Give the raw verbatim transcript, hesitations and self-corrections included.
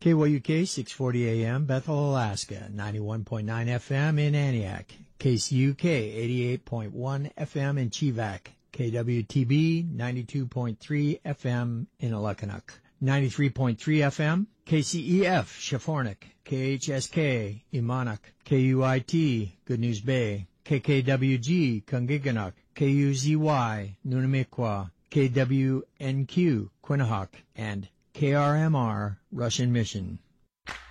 K Y U K six forty A M, Bethel, Alaska, ninety-one point nine F M in Antioch, K C U K eighty-eight point one F M in Chivac, K W T B ninety-two point three F M in Alakanuk, ninety-three point three F M, K C E F, Shafornik, K H S K, Imanak, K U I T, Good News Bay, K K W G, Kungiganak, K U Z Y, Nunamikwa, K W N Q, Quinnahock, and K R M R, Russian Mission.